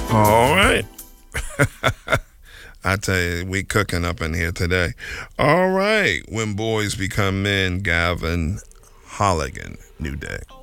All right. I tell you, we cooking up in here today. All right. When boys become men, Gavin Holligan, New Day.